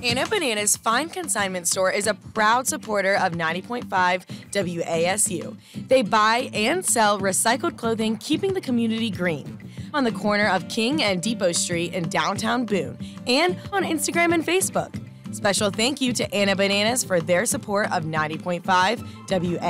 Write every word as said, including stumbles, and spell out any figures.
Anna Banana's Fine Consignment Store is a proud supporter of ninety point five W A S U. They buy and sell recycled clothing, keeping the community green. On the corner of King and Depot Street in downtown Boone, and on Instagram and Facebook. Special thank you to Anna Bananas for their support of ninety point five W A S U.